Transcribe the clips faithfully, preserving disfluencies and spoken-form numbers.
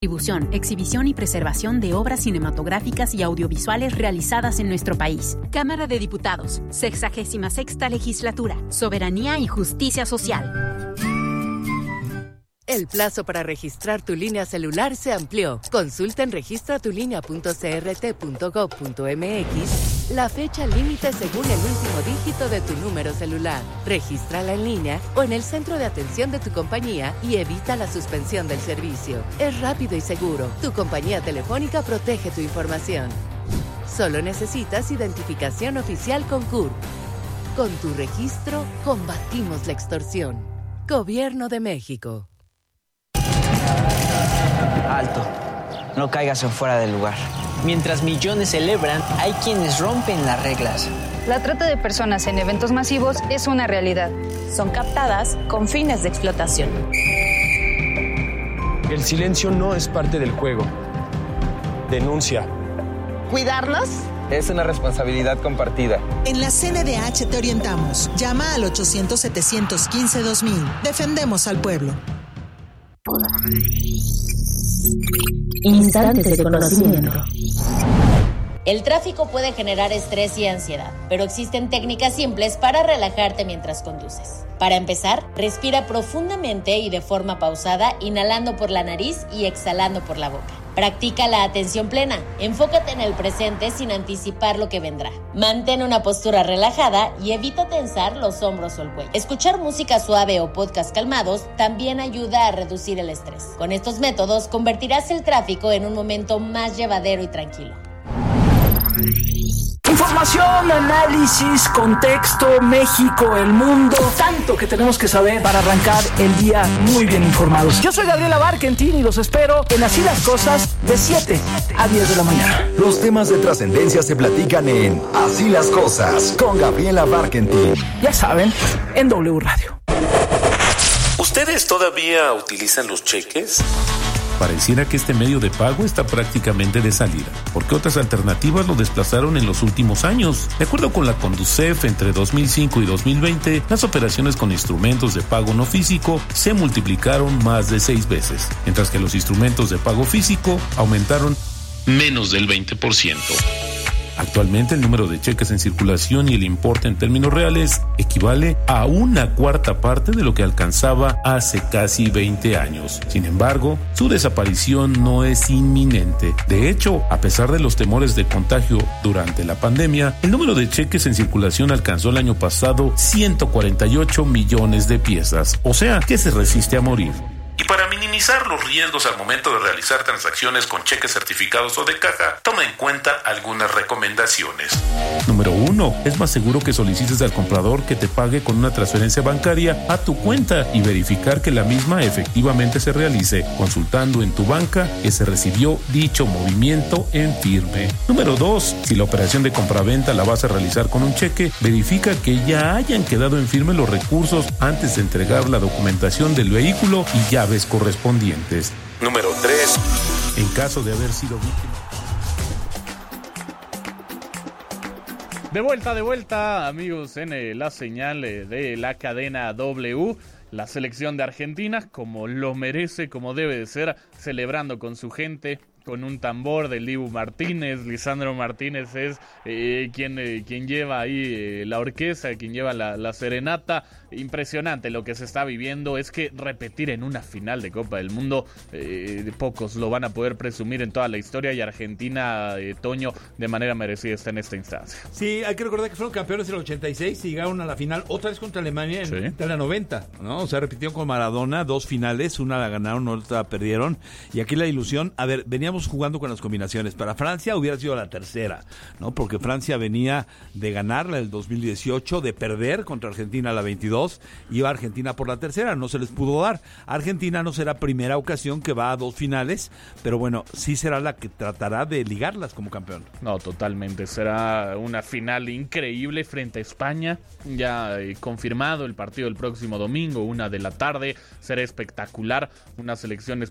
Distribución, exhibición y preservación de obras cinematográficas y audiovisuales realizadas en nuestro país. Cámara de Diputados, sexagésima sexta Legislatura, Soberanía y Justicia Social. El plazo para registrar tu línea celular se amplió. Consulta en registra tu línea punto c r t punto gov punto m x la fecha límite según el último dígito de tu número celular. Regístrala en línea o en el centro de atención de tu compañía y evita la suspensión del servicio. Es rápido y seguro. Tu compañía telefónica protege tu información. Solo necesitas identificación oficial con C U R. Con tu registro, combatimos la extorsión. Gobierno de México. Alto, no caigas en fuera del lugar. Mientras millones celebran, hay quienes rompen las reglas. La trata de personas en eventos masivos es una realidad. Son captadas con fines de explotación. El silencio no es parte del juego. Denuncia. ¿Cuidarnos? Es una responsabilidad compartida. En la C N D H te orientamos. Llama al ochocientos, setecientos quince, dos mil. Defendemos al pueblo. Instantes de conocimiento. El tráfico puede generar estrés y ansiedad, pero existen técnicas simples para relajarte mientras conduces. Para empezar, respira profundamente y de forma pausada, inhalando por la nariz y exhalando por la boca. Practica la atención plena. Enfócate en el presente sin anticipar lo que vendrá. Mantén una postura relajada y evita tensar los hombros o el cuello. Escuchar música suave o podcast calmados también ayuda a reducir el estrés. Con estos métodos convertirás el tráfico en un momento más llevadero y tranquilo. Información, análisis, contexto, México, el mundo, tanto que tenemos que saber para arrancar el día muy bien informados. Yo soy Gabriela Barkentin y los espero en Así las Cosas de siete a diez de la mañana. Los temas de trascendencia se platican en Así las Cosas con Gabriela Barkentin. Ya saben, en W Radio. ¿Ustedes todavía utilizan los cheques? Pareciera que este medio de pago está prácticamente de salida, porque otras alternativas lo desplazaron en los últimos años. De acuerdo con la Conducef, entre dos mil cinco y dos mil veinte, las operaciones con instrumentos de pago no físico se multiplicaron más de seis veces, mientras que los instrumentos de pago físico aumentaron menos del veinte por ciento. Actualmente el número de cheques en circulación y el importe en términos reales equivale a una cuarta parte de lo que alcanzaba hace casi veinte años. Sin embargo, su desaparición no es inminente. De hecho, a pesar de los temores de contagio durante la pandemia, el número de cheques en circulación alcanzó el año pasado ciento cuarenta y ocho millones de piezas, o sea, que se resiste a morir. Y para minimizar los riesgos al momento de realizar transacciones con cheques certificados o de caja, toma en cuenta algunas recomendaciones. Número uno. Es más seguro que solicites al comprador que te pague con una transferencia bancaria a tu cuenta y verificar que la misma efectivamente se realice, consultando en tu banca que se recibió dicho movimiento en firme. Número dos. Si la operación de compraventa la vas a realizar con un cheque, verifica que ya hayan quedado en firme los recursos antes de entregar la documentación del vehículo y llaves correspondientes. Número tres. En caso de haber sido víctima. De vuelta, de vuelta, amigos, en eh, la señal eh, de la cadena W. La selección de Argentina, como lo merece, como debe de ser, celebrando con su gente, con un tambor del Dibu Martínez. Lisandro Martínez es eh, quien, eh, quien lleva ahí eh, la orquesta, quien lleva la, la serenata. Impresionante lo que se está viviendo. Es que repetir en una final de Copa del Mundo, eh, pocos lo van a poder presumir en toda la historia, y Argentina, eh, Toño, de manera merecida está en esta instancia. Sí, hay que recordar que fueron campeones en el ochenta y seis y llegaron a la final otra vez contra Alemania en, sí, en la noventa, ¿no? O sea, repitieron con Maradona dos finales, una la ganaron, otra perdieron, y aquí la ilusión, a ver, veníamos jugando con las combinaciones. Para Francia hubiera sido la tercera, ¿no? Porque Francia venía de ganarla el dos mil dieciocho, de perder contra Argentina la veintidós, iba a Argentina por la tercera, no se les pudo dar. Argentina no será primera ocasión que va a dos finales, pero bueno, sí será la que tratará de ligarlas como campeón. No, totalmente, será una final increíble frente a España, ya eh, confirmado el partido el próximo domingo, una de la tarde, será espectacular, una selección española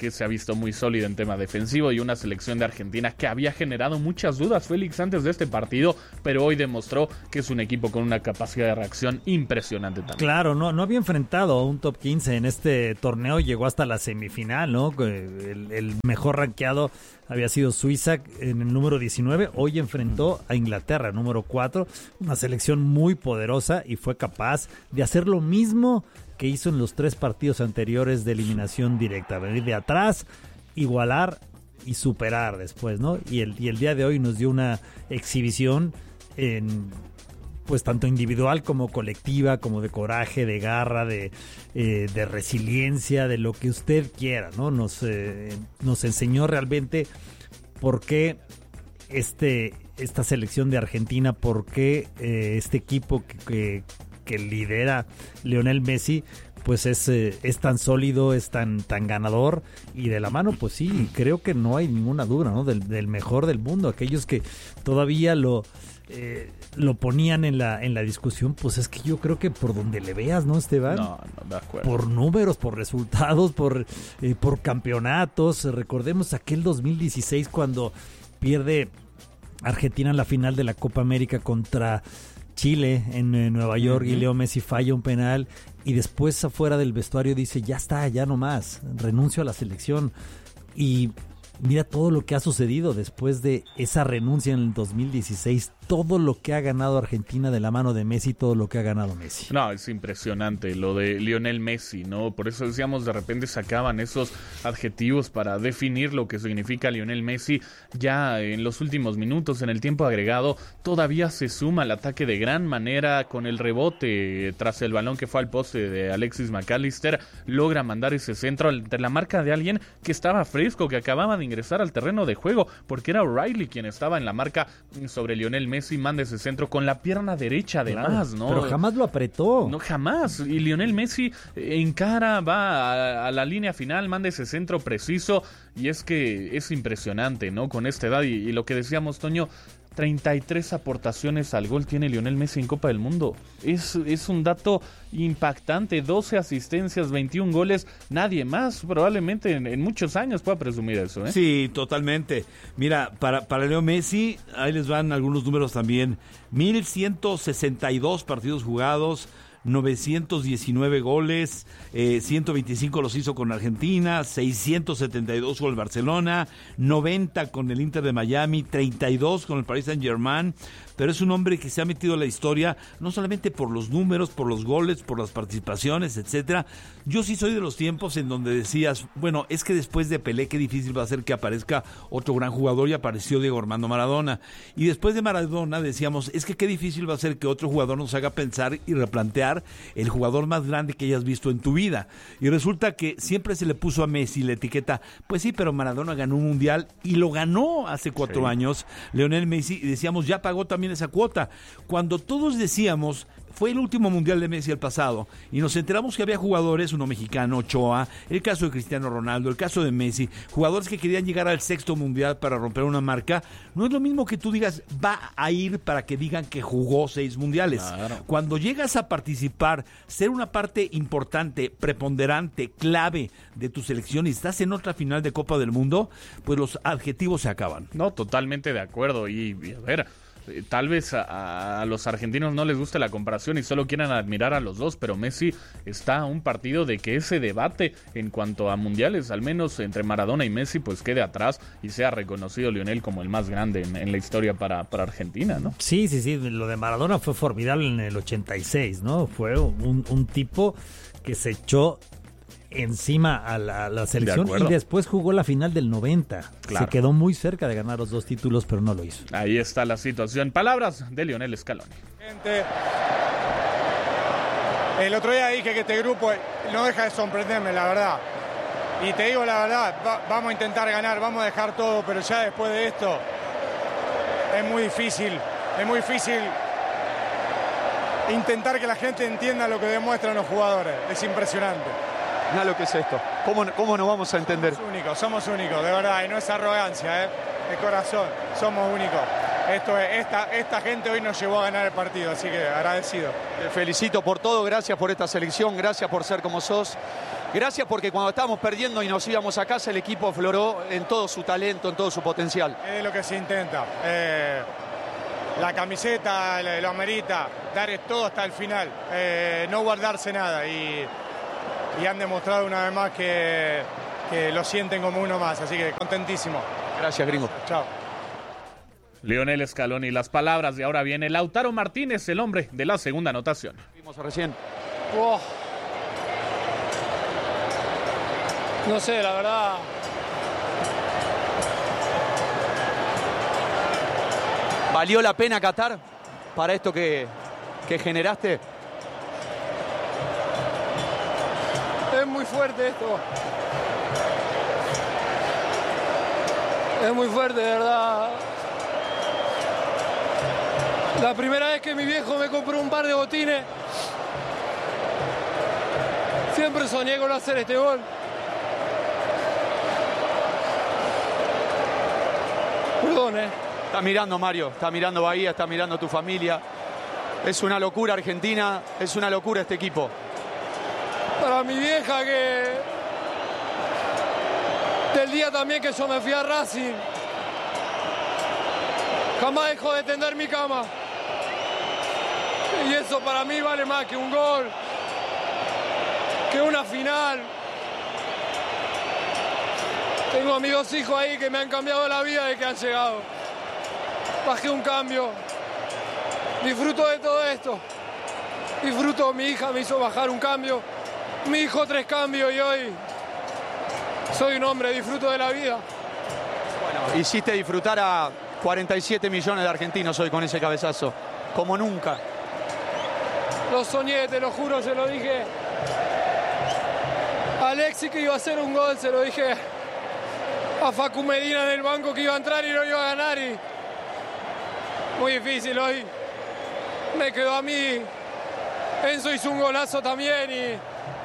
que se ha visto muy sólida en tema defensivo y una selección de Argentina que había generado muchas dudas, Félix, antes de este partido, pero hoy demostró que es un equipo con una capacidad de reacción impresionante también. Claro, no, no había enfrentado a un top quince en este torneo, llegó hasta la semifinal, ¿no? El, el mejor rankeado había sido Suiza en el número diecinueve, hoy enfrentó a Inglaterra, número cuatro, una selección muy poderosa y fue capaz de hacer lo mismo que hizo en los tres partidos anteriores de eliminación directa, venir de atrás, igualar y superar después, ¿no? Y el, y el día de hoy nos dio una exhibición en, pues tanto individual como colectiva, como de coraje, de garra, de, eh, de resiliencia, de lo que usted quiera, ¿no? Nos, eh, nos enseñó realmente por qué este, esta selección de Argentina, por qué eh, este equipo que, que, que lidera Lionel Messi, pues es, eh, es tan sólido, es tan, tan ganador, y de la mano, pues sí, creo que no hay ninguna duda, ¿no? Del, del mejor del mundo. Aquellos que todavía lo, eh, lo ponían en la, en la discusión, pues es que yo creo que por donde le veas, ¿no, Esteban? No, no, de acuerdo. Por números, por resultados, por, eh, por campeonatos. Recordemos aquel dos mil dieciséis cuando pierde Argentina en la final de la Copa América contra Chile en, en Nueva York, uh-huh. y Leo Messi falla un penal y después afuera del vestuario dice, ya está, ya no más, renuncio a la selección. Y mira todo lo que ha sucedido después de esa renuncia en el dos mil dieciséis, todo lo que ha ganado Argentina de la mano de Messi, todo lo que ha ganado Messi. No, es impresionante lo de Lionel Messi, ¿no? Por eso decíamos, de repente sacaban esos adjetivos para definir lo que significa Lionel Messi. Ya en los últimos minutos, en el tiempo agregado, todavía se suma al ataque de gran manera con el rebote tras el balón que fue al poste de Alexis McAllister. Logra mandar ese centro ante la marca de alguien que estaba fresco, que acababa de ingresar al terreno de juego, porque era O'Reilly quien estaba en la marca sobre Lionel Messi. Manda ese centro con la pierna derecha además, claro, ¿no? Pero jamás lo apretó. No, jamás. Y Lionel Messi encara, va a, a la línea final, manda ese centro preciso, y es que es impresionante, ¿no? Con esta edad, y, y lo que decíamos, Toño, treinta y tres aportaciones al gol tiene Lionel Messi en Copa del Mundo. Es, es un dato impactante, doce asistencias, veintiún goles. Nadie más probablemente en, en muchos años pueda presumir eso, ¿eh? Sí, totalmente. Mira, para, para Leo Messi, ahí les van algunos números también. mil ciento sesenta y dos partidos jugados, novecientos diecinueve goles, eh, ciento veinticinco los hizo con Argentina, seiscientos setenta y dos con el Barcelona, noventa con el Inter de Miami, treinta y dos con el Paris Saint-Germain, pero es un hombre que se ha metido a la historia no solamente por los números, por los goles, por las participaciones, etcétera. Yo sí soy de los tiempos en donde decías, bueno, es que después de Pelé qué difícil va a ser que aparezca otro gran jugador, y apareció Diego Armando Maradona. Y después de Maradona decíamos, es que qué difícil va a ser que otro jugador nos haga pensar y replantear el jugador más grande que hayas visto en tu vida. Y resulta que siempre se le puso a Messi la etiqueta, pues sí, pero Maradona ganó un mundial y lo ganó hace cuatro sí. años, Lionel Messi, y decíamos, ya pagó también esa cuota. Cuando todos decíamos, fue el último mundial de Messi el pasado, y nos enteramos que había jugadores, uno mexicano, Ochoa, el caso de Cristiano Ronaldo, el caso de Messi, jugadores que querían llegar al sexto mundial para romper una marca. No es lo mismo que tú digas, va a ir para que digan que jugó seis mundiales. Claro. Cuando llegas a participar, ser una parte importante, preponderante, clave de tu selección, y estás en otra final de Copa del Mundo, pues los adjetivos se acaban. No, totalmente de acuerdo. Y, y a ver, tal vez a, a los argentinos no les guste la comparación y solo quieran admirar a los dos, pero Messi está a un partido de que ese debate en cuanto a mundiales, al menos entre Maradona y Messi, pues quede atrás y sea reconocido Lionel como el más grande en, en la historia para, para Argentina, ¿no? Sí, sí, sí, lo de Maradona fue formidable en el ochenta y seis, ¿no? Fue un, un tipo que se echó encima a la, a la selección de y después jugó la final del noventa. Claro. Se quedó muy cerca de ganar los dos títulos, pero no lo hizo. Ahí está la situación. Palabras de Lionel Scaloni. Gente, el otro día dije que este grupo no deja de sorprenderme, la verdad. Y te digo la verdad, va, vamos a intentar ganar, vamos a dejar todo, pero ya después de esto es muy difícil, es muy difícil intentar que la gente entienda lo que demuestran los jugadores. Es impresionante. Mira lo que es esto. ¿Cómo, cómo nos vamos a entender? Somos únicos, somos únicos, de verdad, y no es arrogancia, ¿eh? De corazón, somos únicos. Esto es, esta, esta gente hoy nos llevó a ganar el partido, así que agradecido. Te felicito por todo, gracias por esta selección, gracias por ser como sos. Gracias porque cuando estábamos perdiendo y nos íbamos a casa, el equipo afloró en todo su talento, en todo su potencial. Es lo que se intenta. Eh, la camiseta lo amerita, dar todo hasta el final, eh, no guardarse nada. Y, y han demostrado una vez más que, que lo sienten como uno más. Así que contentísimo. Gracias, gringo. Chao. Lionel Scaloni, las palabras, y ahora viene Lautaro Martínez, el hombre de la segunda anotación. Vimos recién. Oh. No sé, la verdad. ¿Valió la pena Qatar para esto que, que generaste? Es muy fuerte esto. Es muy fuerte, de verdad. La primera vez que mi viejo me compró un par de botines, siempre soñé con hacer este gol. Perdón, eh. Está mirando Mario, está mirando Bahía, está mirando tu familia. Es una locura Argentina, es una locura este equipo. Para mi vieja que... Del día también que yo me fui a Racing, jamás dejó de tender mi cama. Y eso para mí vale más que un gol, que una final. Tengo a mis dos hijos ahí que me han cambiado la vida desde que han llegado. Bajé un cambio. Disfruto de todo esto. Disfruto, mi hija me hizo bajar un cambio. Mi hijo tres cambios y hoy soy un hombre, disfruto de la vida. Bueno, hiciste disfrutar a cuarenta y siete millones de argentinos hoy con ese cabezazo. Como nunca. Lo soñé, te lo juro, se lo dije a Alexis que iba a hacer un gol, se lo dije a Facu Medina en el banco que iba a entrar y no iba a ganar. Y muy difícil hoy. Me quedó a mí. Enzo hizo un golazo también y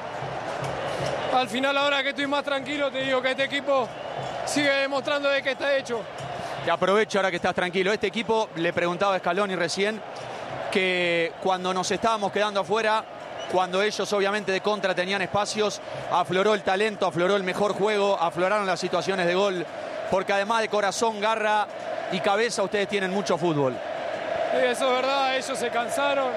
al final, ahora que estoy más tranquilo, te digo que este equipo sigue demostrando de qué está hecho. Te aprovecho ahora que estás tranquilo. Este equipo, le preguntaba a Scaloni recién, que cuando nos estábamos quedando afuera, cuando ellos obviamente de contra tenían espacios, afloró el talento, afloró el mejor juego, afloraron las situaciones de gol, porque además de corazón, garra y cabeza, ustedes tienen mucho fútbol. Sí, eso es verdad, ellos se cansaron.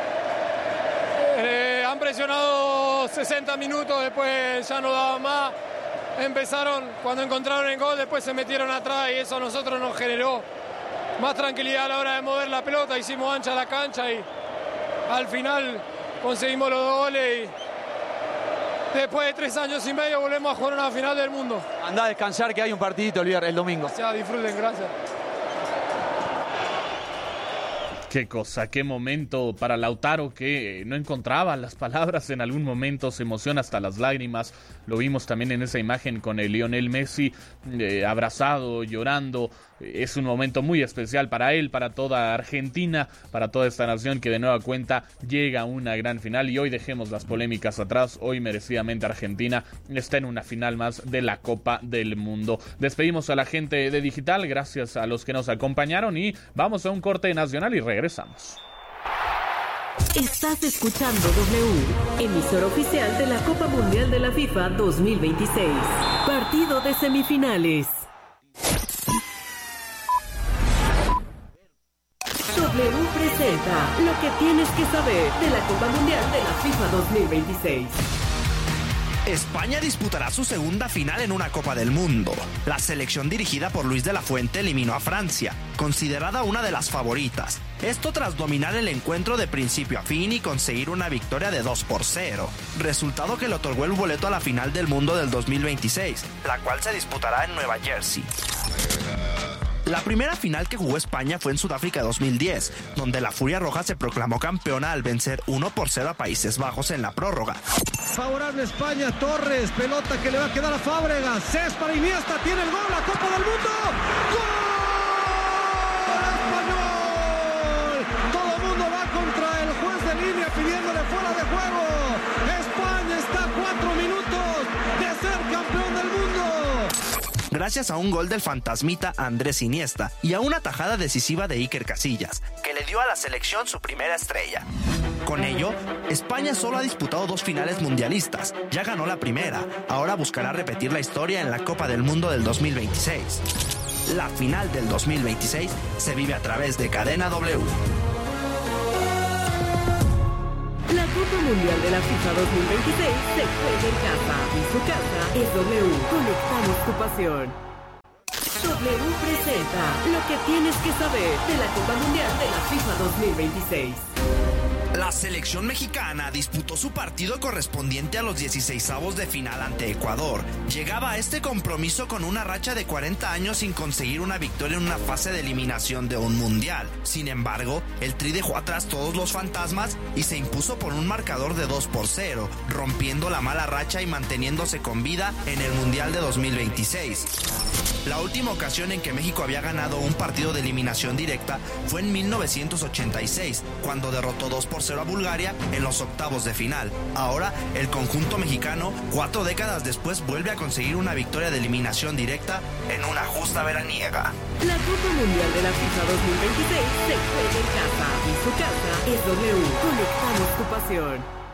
Eh, han presionado sesenta minutos, después ya no daban más. Empezaron, cuando encontraron el gol, después se metieron atrás y eso a nosotros nos generó más tranquilidad a la hora de mover la pelota. Hicimos ancha la cancha y al final conseguimos los dos goles y después de tres años y medio volvemos a jugar una final del mundo. Andá a descansar que hay un partidito el viernes, el domingo. Ya, disfruten, gracias. Qué cosa, qué momento para Lautaro, que no encontraba las palabras en algún momento, se emociona hasta las lágrimas. Lo vimos también en esa imagen con el Lionel Messi eh, abrazado, llorando. Es un momento muy especial para él, para toda Argentina, para toda esta nación que de nueva cuenta llega a una gran final. Y hoy dejemos las polémicas atrás, hoy merecidamente Argentina está en una final más de la Copa del Mundo. Despedimos a la gente de Digital, gracias a los que nos acompañaron y vamos a un corte nacional y regresamos. Estás escuchando W, emisora oficial de la Copa Mundial de la FIFA dos mil veintiséis. Partido de semifinales. W presenta lo que tienes que saber de la Copa Mundial de la FIFA dos mil veintiséis. España disputará su segunda final en una Copa del Mundo. La selección dirigida por Luis de la Fuente eliminó a Francia, considerada una de las favoritas. Esto tras dominar el encuentro de principio a fin y conseguir una victoria de dos por cero. Resultado que le otorgó el boleto a la final del mundo del dos mil veintiséis, la cual se disputará en Nueva Jersey. La primera final que jugó España fue en Sudáfrica dos mil diez, donde la Furia Roja se proclamó campeona al vencer uno por cero a Países Bajos en la prórroga. Favorable España, Torres, pelota que le va a quedar a Fábregas, Cés para Iniesta, tiene el gol, la Copa del Mundo. ¡Gol! ¡Español! Todo el mundo va contra el juez de línea pidiéndole fuera de juego. España está a cuatro minutos de ser campeón del mundo. gracias a un gol del fantasmita Andrés Iniesta y a una tajada decisiva de Iker Casillas, que le dio a la selección su primera estrella. Con ello, España solo ha disputado dos finales mundialistas, ya ganó la primera, ahora buscará repetir la historia en la Copa del Mundo del dos mil veintiséis. La final del dos mil veintiséis se vive a través de Cadena W. La Copa Mundial de la FIFA dos mil veintiséis se juega en casa y su casa es W. Conectamos tu pasión. W presenta lo que tienes que saber de la Copa Mundial de la FIFA dos mil veintiséis. La selección mexicana disputó su partido correspondiente a los dieciseisavos de final ante Ecuador. Llegaba a este compromiso con una racha de cuarenta años sin conseguir una victoria en una fase de eliminación de un mundial. Sin embargo, el Tri dejó atrás todos los fantasmas y se impuso por un marcador de dos por cero, rompiendo la mala racha y manteniéndose con vida en el Mundial de dos mil veintiséis. La última ocasión en que México había ganado un partido de eliminación directa fue en mil novecientos ochenta y seis, cuando derrotó dos por cero a Bulgaria en los octavos de final. Ahora, el conjunto mexicano, cuatro décadas después, vuelve a conseguir una victoria de eliminación directa en una justa veraniega. La Copa Mundial de la FIFA dos mil veintiséis se juega en casa y su casa es W. Conectamos tu pasión.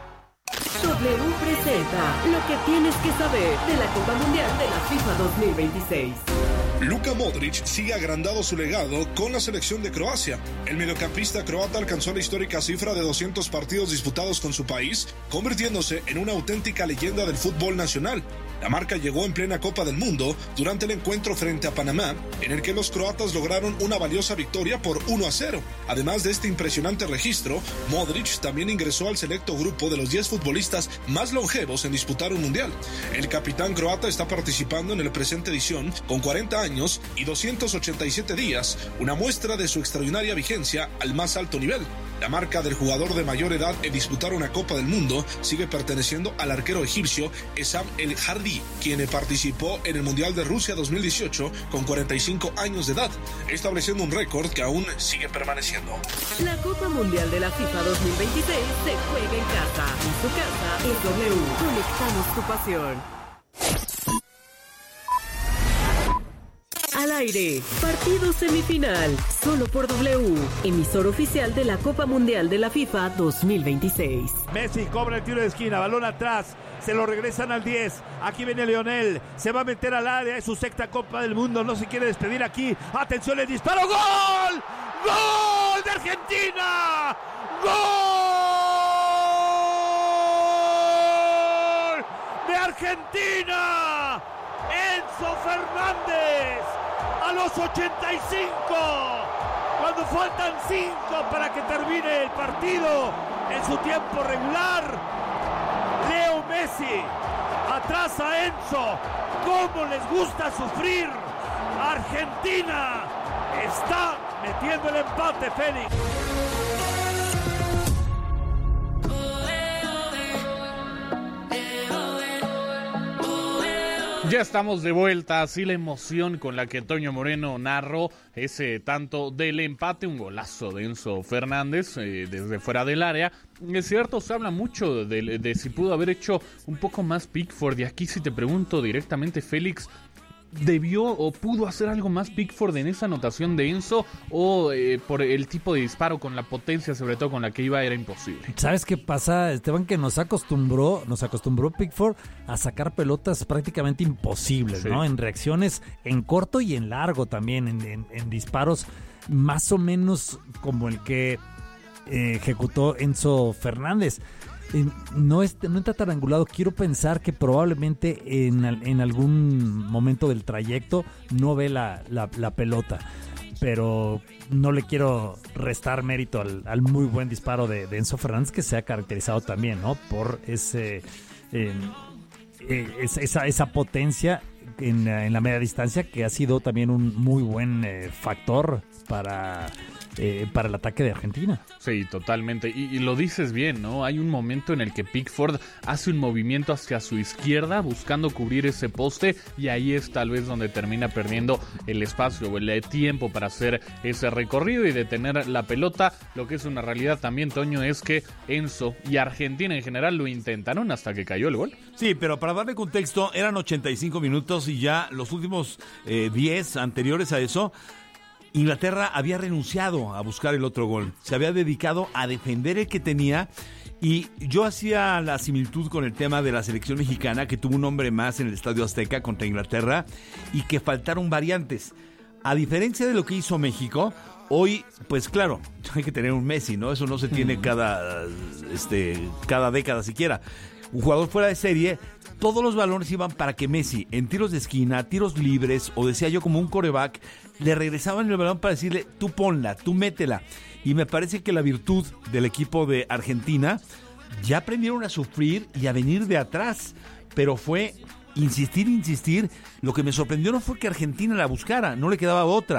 W presenta lo que tienes que saber de la Copa Mundial de la FIFA dos mil veintiséis. Luka Modric sigue agrandando su legado con la selección de Croacia. El mediocampista croata alcanzó la histórica cifra de doscientos partidos disputados con su país, convirtiéndose en una auténtica leyenda del fútbol nacional. La marca llegó en plena Copa del Mundo durante el encuentro frente a Panamá, en el que los croatas lograron una valiosa victoria por uno a cero. Además de este impresionante registro, Modric también ingresó al selecto grupo de los diez futbolistas más longevos en disputar un mundial. El capitán croata está participando en la presente edición con cuarenta años y doscientos ochenta y siete días, una muestra de su extraordinaria vigencia al más alto nivel. La marca del jugador de mayor edad en disputar una Copa del Mundo sigue perteneciendo al arquero egipcio Essam El Hardy, quien participó en el Mundial de Rusia dos mil dieciocho con cuarenta y cinco años de edad, estableciendo un récord que aún sigue permaneciendo. La Copa Mundial de la FIFA dos mil veintiséis se juega en casa y su casa es W. Conectamos tu pasión. Al aire, partido semifinal, solo por W, emisor oficial de la Copa Mundial de la FIFA dos mil veintiséis. Messi cobra el tiro de esquina, balón atrás, se lo regresan al diez, aquí viene Lionel, se va a meter al área, es su sexta Copa del Mundo, no se quiere despedir aquí, atención el disparo, ¡gol! ¡Gol de Argentina! ¡Gol de Argentina! Enzo Fernández a los ochenta y cinco, cuando faltan cinco para que termine el partido en su tiempo regular. Leo Messi atrás a Enzo. ¿Cómo les gusta sufrir? Argentina está metiendo el empate, Félix. Ya estamos de vuelta, así la emoción con la que Toño Moreno narró ese tanto del empate, un golazo de Enzo Fernández eh, desde fuera del área. Es cierto, se habla mucho de, de si pudo haber hecho un poco más Pickford, y aquí si te pregunto directamente, Félix, ¿debió o pudo hacer algo más Pickford en esa anotación de Enzo, o eh, por el tipo de disparo, con la potencia sobre todo con la que iba, era imposible? ¿Sabes qué pasa, Esteban? Que nos acostumbró, nos acostumbró Pickford a sacar pelotas prácticamente imposibles, sí, ¿no? En reacciones en corto y en largo también, en, en, en disparos más o menos como el que eh, ejecutó Enzo Fernández. Eh, no, es, no está tan angulado. Quiero pensar que probablemente en, en algún momento del trayecto no ve la, la, la pelota, pero no le quiero restar mérito al, al muy buen disparo de, de Enzo Fernández, que se ha caracterizado también, ¿no? Por ese eh, eh, esa, esa potencia en, en la media distancia, que ha sido también un muy buen eh, factor para eh, para el ataque de Argentina. Sí, totalmente. Y, y lo dices bien, ¿no? Hay un momento en el que Pickford hace un movimiento hacia su izquierda buscando cubrir ese poste y ahí es tal vez donde termina perdiendo el espacio o el tiempo para hacer ese recorrido y detener la pelota. Lo que es una realidad también, Toño, es que Enzo y Argentina en general lo intentaron hasta que cayó el gol. Sí, pero para darle contexto, eran ochenta y cinco minutos y ya los últimos eh, diez anteriores a eso, Inglaterra había renunciado a buscar el otro gol. Se había dedicado a defender el que tenía. Y yo hacía la similitud con el tema de la selección mexicana, que tuvo un hombre más en el Estadio Azteca contra Inglaterra y que faltaron variantes. A diferencia de lo que hizo México, hoy, pues claro, hay que tener un Messi, ¿no? Eso no se tiene cada, este, cada década siquiera. Un jugador fuera de serie, todos los balones iban para que Messi, en tiros de esquina, tiros libres, o decía yo como un quarterback, le regresaban el balón para decirle, tú ponla, tú métela. Y me parece que la virtud del equipo de Argentina, ya aprendieron a sufrir y a venir de atrás, pero fue insistir, insistir. Lo que me sorprendió no fue que Argentina la buscara, no le quedaba otra.